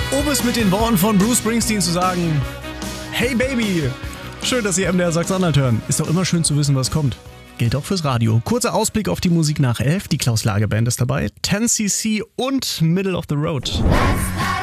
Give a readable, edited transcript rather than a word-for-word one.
Um es mit den Worten von Bruce Springsteen zu sagen: Hey Baby! Schön, dass Sie MDR Sachsen-Anhalt hören. Ist doch immer schön zu wissen, was kommt. Gilt auch fürs Radio. Kurzer Ausblick auf die Musik nach 11. Die Klaus-Lage-Band ist dabei. 10cc und Middle of the Road. Last